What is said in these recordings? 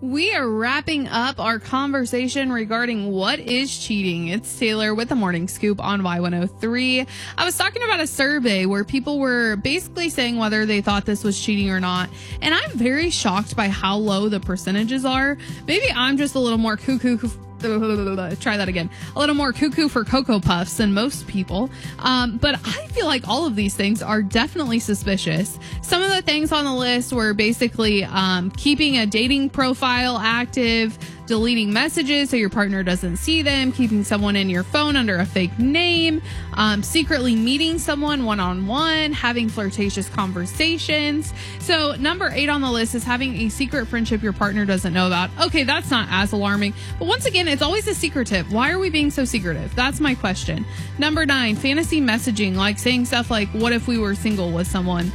We are wrapping up our conversation regarding what is cheating. It's Taylor with the Morning Scoop on Y103. I was talking about a survey where people were basically saying whether they thought this was cheating or not. And I'm very shocked by how low the percentages are. Maybe I'm just a little more cuckoo. Try that again. A little more cuckoo for Cocoa Puffs than most people. But I feel like all of these things are definitely suspicious. Some of the things on the list were basically keeping a dating profile active, deleting messages so your partner doesn't see them, keeping someone in your phone under a fake name, secretly meeting someone one-on-one, having flirtatious conversations. So number 8 on the list is having a secret friendship your partner doesn't know about. Okay, that's not as alarming. But once again, it's always a secretive. Why are we being so secretive? That's my question. Number 9, fantasy messaging, like saying stuff like, what if we were single with someone?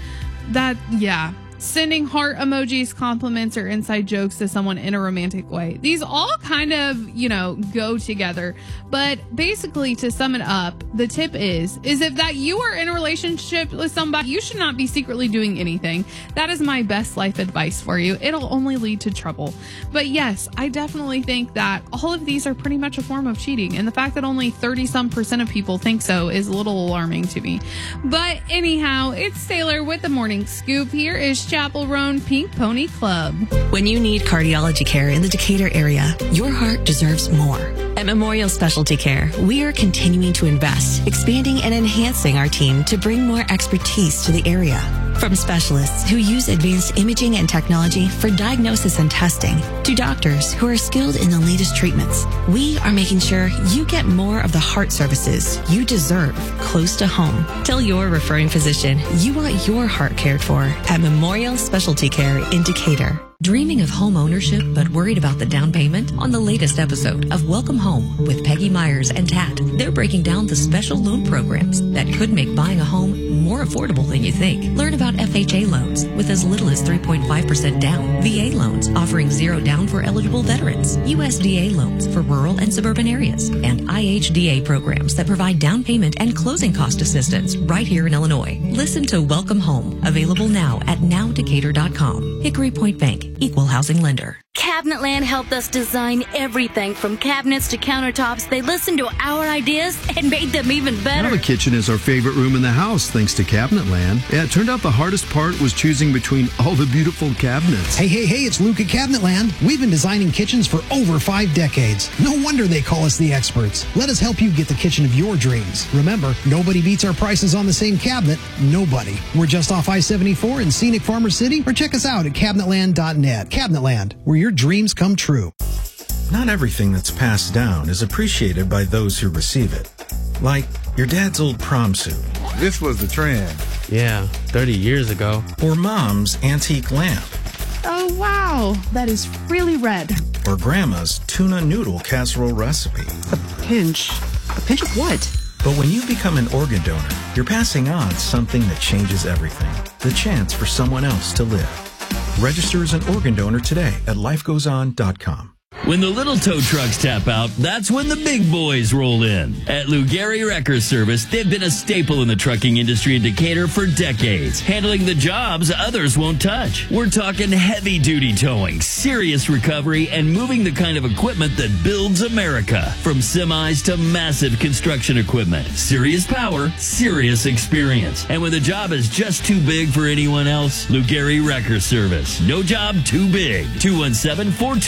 Sending heart emojis, compliments, or inside jokes to someone in a romantic way. These all kind of, go together. But basically, to sum it up, the tip is if that you are in a relationship with somebody, you should not be secretly doing anything. That is my best life advice for you. It'll only lead to trouble. But yes, I definitely think that all of these are pretty much a form of cheating. And the fact that only 30% of people think so is a little alarming to me. But anyhow, it's Taylor with the Morning Scoop. Here is Chapel Roan Pink Pony Club. When you need cardiology care in the Decatur area, your heart deserves more. At Memorial Specialty Care, we are continuing to invest, expanding and enhancing our team to bring more expertise to the area. From specialists who use advanced imaging and technology for diagnosis and testing to doctors who are skilled in the latest treatments, we are making sure you get more of the heart services you deserve close to home. Tell your referring physician you want your heart cared for at Memorial Specialty Care in Decatur. Dreaming of home ownership but worried about the down payment? On the latest episode of Welcome Home with Peggy Myers and Tat, they're breaking down the special loan programs that could make buying a home more affordable than you think. Learn about FHA loans with as little as 3.5% down, VA loans offering 0 down for eligible veterans, USDA loans for rural and suburban areas, and IHDA programs that provide down payment and closing cost assistance right here in Illinois. Listen to Welcome Home, available now at nowdecatur.com. Hickory Point Bank, equal housing lender. Cabinetland helped us design everything from cabinets to countertops. They listened to our ideas and made them even better. Now the kitchen is our favorite room in the house, thanks to Cabinetland. Yeah, it turned out the hardest part was choosing between all the beautiful cabinets. Hey, it's Luke at Cabinetland. We've been designing kitchens for over 5 decades. No wonder they call us the experts. Let us help you get the kitchen of your dreams. Remember, nobody beats our prices on the same cabinet. Nobody. We're just off I-74 in scenic Farmer City, or check us out at cabinetland.net. Cabinetland, where your dreams come true. Not everything that's passed down is appreciated by those who receive it. Like your dad's old prom suit. This was the trend. Yeah, 30 years ago. Or mom's antique lamp. Oh, wow. That is really red. Or grandma's tuna noodle casserole recipe. A pinch. A pinch of what? But when you become an organ donor, you're passing on something that changes everything. The chance for someone else to live. Register as an organ donor today at lifegoeson.com. When the little tow trucks tap out, that's when the big boys roll in. At Lou Gehry Wrecker Service, they've been a staple in the trucking industry in Decatur for decades, handling the jobs others won't touch. We're talking heavy-duty towing, serious recovery, and moving the kind of equipment that builds America. From semis to massive construction equipment. Serious power, serious experience. And when the job is just too big for anyone else, Lou Gehry Wrecker Service. No job too big. 217-42